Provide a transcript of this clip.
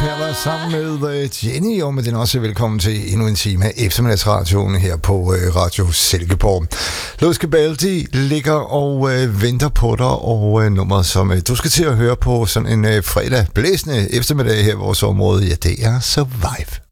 her var sammen med Jenny, og med den også velkommen til endnu en time af eftermiddagsradioen her på Radio Silkeborg. Louis Capaldi ligger og venter på dig, og nummeret, som du skal til at høre på sådan en fredag blæsende eftermiddag her i vores område, ja, det er Survive.